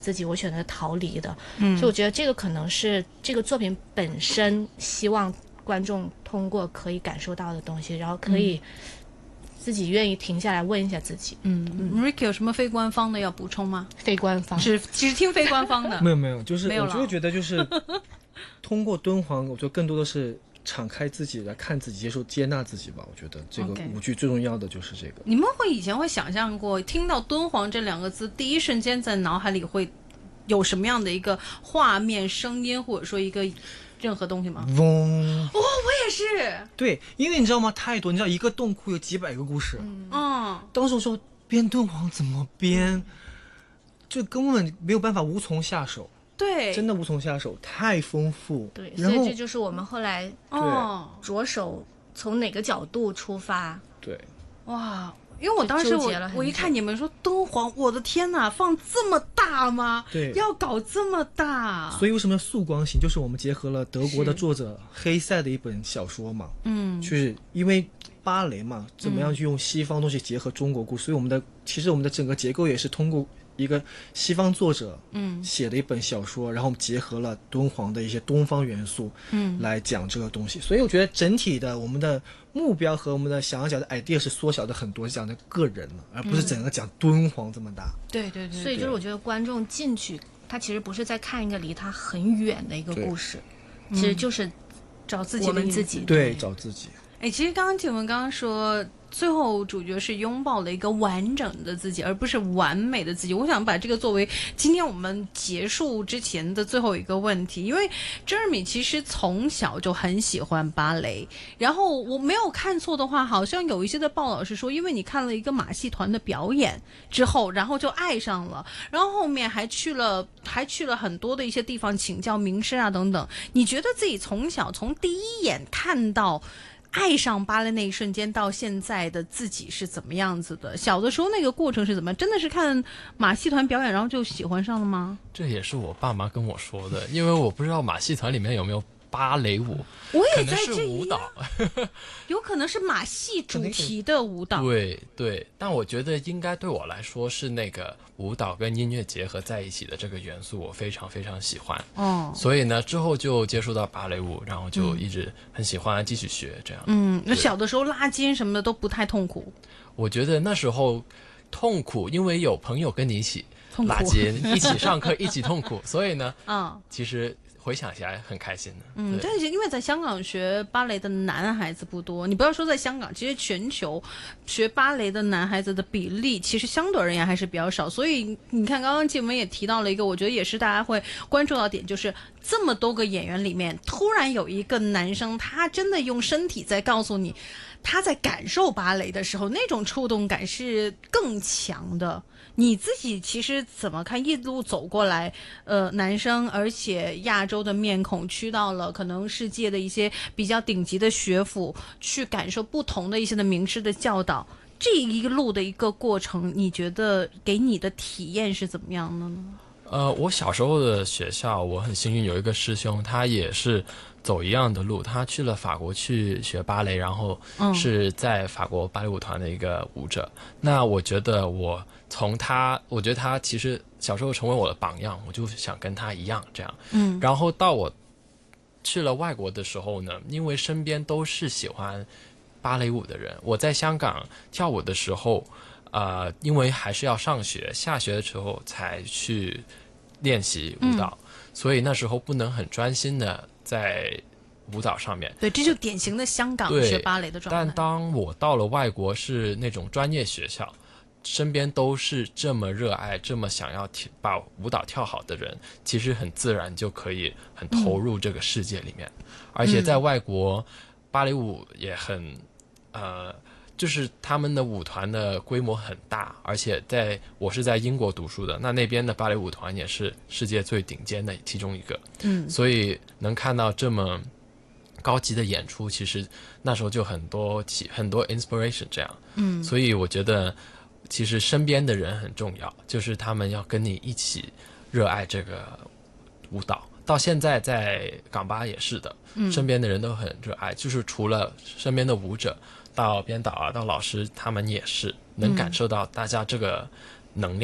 自己，我选择逃离的。所以我觉得这个可能是这个作品本身希望观众通过可以感受到的东西，然后可以自己愿意停下来问一下自己。 Ricky 有什么非官方的要补充吗？ 非官方只听非官方的。 没有，就是我就觉得就是通过敦煌，我觉得更多的是敞开自己来看自己，接纳自己吧。我觉得这个舞剧最重要的就是这个。 你们以前会想象过听到敦煌这两个字第一瞬间在脑海里会有什么样的一个画面、声音，或者说一个任何东西吗？ 嗡！ 我也是。 对，因为你知道吗？太多，你知道一个洞窟有几百个故事。当时我说编敦煌怎么编，就根本没有办法，无从下手。 对， 真的无从下手，太丰富。 对，所以这就是我们后来着手从哪个角度出发。 对， 哇！因为我当时我一看你们说敦煌，我的天哪，放这么大吗？ 对， 要搞这么大。 所以为什么要素光行？就是我们结合了德国的作者黑塞的一本小说嘛。就是因为芭蕾嘛，怎么样去用西方东西结合中国故事，所以其实我们的整个结构也是通过一个西方作者写的一本小说，然后结合了敦煌的一些东方元素来讲这个东西。所以我觉得整体的我们的目标和我们的想要讲的 idea 是缩小的很多，是讲的个人了，而不是整个讲敦煌这么大。 对， 所以就是我觉得观众进去他其实不是在看一个离他很远的一个故事，其实就是找自己我们自己。 对，找自己。 其实刚刚静文刚刚说最后主角是拥抱了一个完整的自己，而不是完美的自己。我想把这个作为今天我们结束之前的最后一个问题，因为Jeremy其实从小就很喜欢芭蕾，然后我没有看错的话，好像有一些的报道是说，因为你看了一个马戏团的表演之后，然后就爱上了，然后后面还去了很多的一些地方请教名师啊等等。你觉得自己从小从第一眼看到爱上芭蕾那一瞬间到现在的自己是怎么样子的？小的时候那个过程是怎么样？真的是看马戏团表演然后就喜欢上了吗？ 这也是我爸妈跟我说的，因为我不知道马戏团里面有没有芭蕾舞， 我也在可能是舞蹈， 有可能是马戏主题的舞蹈。 对，但我觉得应该对我来说是那个舞蹈跟音乐结合在一起的这个元素，我非常非常喜欢。所以呢，之后就接触到芭蕾舞，然后就一直很喜欢，继续学这样。 那小的时候拉筋什么的都不太痛苦？ 我觉得那时候痛苦，因为有朋友跟你一起拉筋，一起上课，一起痛苦，所以呢，其实回想起来很开心的。 但是因为在香港学芭蕾的男孩子不多，你不要说在香港，其实全球学芭蕾的男孩子的比例其实相对而言还是比较少。所以你看刚刚静文也提到了一个我觉得也是大家会关注到点，就是这么多个演员里面突然有一个男生他真的用身体在告诉你他在感受芭蕾的时候那种触动感是更强的。你自己其实怎么看一路走过来，男生而且亚洲的面孔去到了可能世界的一些比较顶级的学府，去感受不同的一些的名师的教导，这一路的一个过程，你觉得给你的体验是怎么样的呢？ 我小时候的学校，我很幸运有一个师兄，他也是走一样的路，他去了法国去学芭蕾，然后是在法国芭蕾舞团的一个舞者。那我觉得我觉得他其实小时候成为我的榜样，我就想跟他一样这样。然后到我去了外国的时候呢，因为身边都是喜欢芭蕾舞的人，我在香港跳舞的时候，因为还是要上学，下学的时候才去练习舞蹈，所以那时候不能很专心的在舞蹈上面。 对，这就典型的香港学芭蕾的状态。 但当我到了外国，是那种专业学校，身边都是这么热爱、这么想要把舞蹈跳好的人，其实很自然就可以很投入这个世界里面。而且在外国，芭蕾舞也很就是他们的舞团的规模很大，而且我是在英国读书的，那边的芭蕾舞团也是世界最顶尖的其中一个。所以能看到这么高级的演出，其实那时候就很多 inspiration 这样。所以我觉得其实身边的人很重要，就是他们要跟你一起热爱这个舞蹈。到现在在港巴也是的，身边的人都很热爱，就是除了身边的舞者，到编导啊，到老师，他们也是能感受到大家这个能量，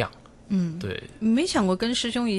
嗯， 对， 没想过跟师兄一